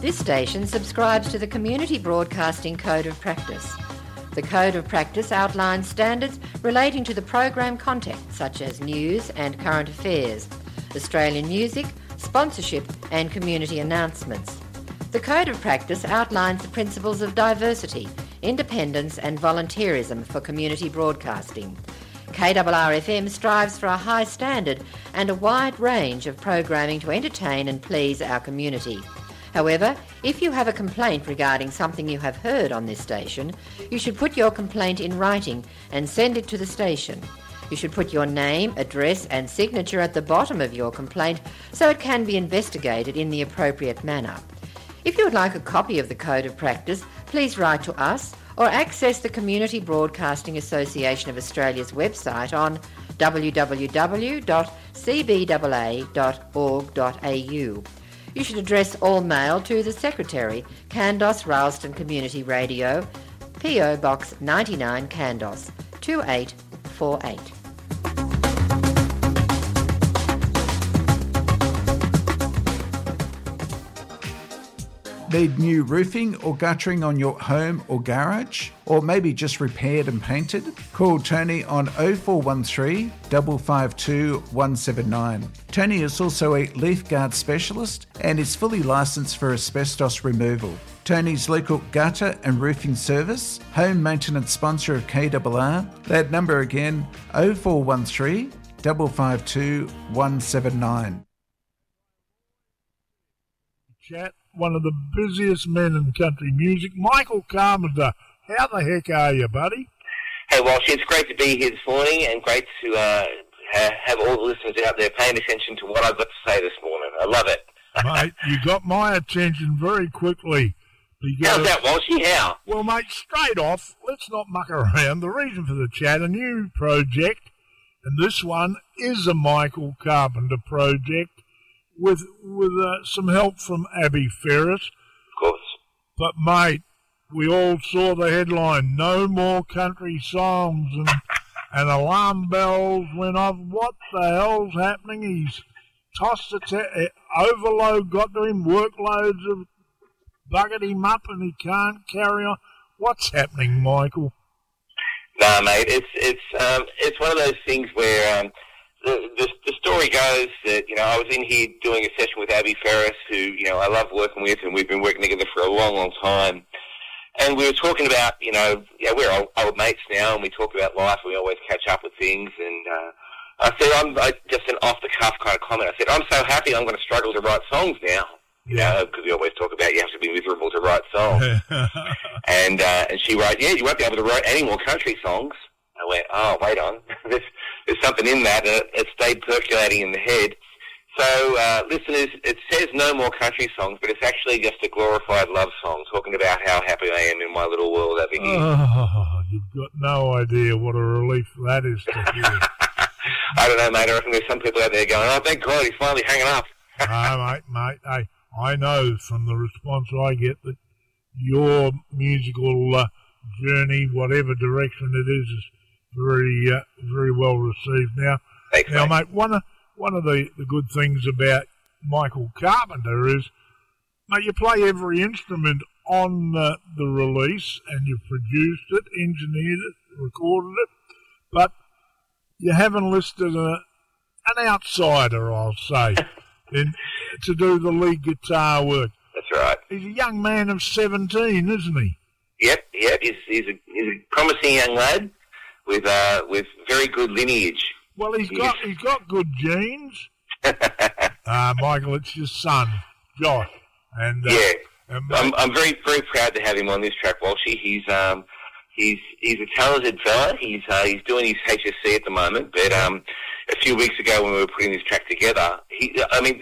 This station subscribes to the Community Broadcasting Code of Practice. The Code of Practice outlines standards relating to the program content, such as news and current affairs, Australian music, sponsorship and community announcements. The Code of Practice outlines the principles of diversity, independence and volunteerism for community broadcasting. KRRFM strives for a high standard and a wide range of programming to entertain and please our community. However, if you have a complaint regarding something you have heard on this station, you should put your complaint in writing and send it to the station. You should put your name, address and signature at the bottom of your complaint so it can be investigated in the appropriate manner. If you would like a copy of the Code of Practice, please write to us or access the Community Broadcasting Association of Australia's website on www.cbaa.org.au. You should address all mail to the Secretary, Kandos Ralston Community Radio, PO Box 99 Kandos, 2848. Need new roofing or guttering on your home or garage? Or maybe just repaired and painted? Call Tony on 0413 552 179. Tony is also a leaf guard specialist and is fully licensed for asbestos removal. Tony's local gutter and roofing service, home maintenance sponsor of KRR. That number again, 0413 552 179. Chat. One of the busiest men in country music, Michael Carpenter. How the heck are you, buddy? Hey, Walsh, it's great to be here this morning and great to have all the listeners out there paying attention to what I've got to say this morning. I love it. Mate, you got my attention very quickly. How's that, Walshy? How? Well, mate, straight off, let's not muck around. The reason for the chat, a new project, and this one is a Michael Carpenter project, with some help from Abby Ferris. Of course. But, mate, we all saw the headline, no more country songs, and alarm bells went off. What the hell's happening? He's tossed overload got to him, workloads have buggered him up and he can't carry on. What's happening, Michael? Nah, mate, it's one of those things where... The story goes that, I was in here doing a session with Abby Ferris, who, I love working with, and we've been working together for a long, long time. And we were talking about, we're old mates now, and we talk about life, and we always catch up with things. And I said, just an off-the-cuff kind of comment, I said, I'm so happy I'm going to struggle to write songs now. Because we always talk about you have to be miserable to write songs. And she wrote, you won't be able to write any more country songs. I went, oh, wait on. There's something in that. It stayed percolating in the head. So, listeners, it says no more country songs, but it's actually just a glorified love song talking about how happy I am in my little world over here. Oh, you've got no idea what a relief that is to hear. I don't know, mate. I reckon there's some people out there going, oh, thank God he's finally hanging up. Mate, I know from the response I get that your musical journey, whatever direction it is very, very well received. Now, thanks, mate, one of the good things about Michael Carpenter is, mate, you play every instrument on the release, and you've produced it, engineered it, recorded it, but you haven't listed an outsider, I'll say, to do the lead guitar work. That's right. He's a young man of 17, isn't he? Yep. He's a promising young lad with very good lineage. Well, he's got good genes. Michael, it's your son, Josh. And I'm very, very proud to have him on this track, Walshy. He's a talented fella. He's doing his HSC at the moment, but a few weeks ago when we were putting this track together,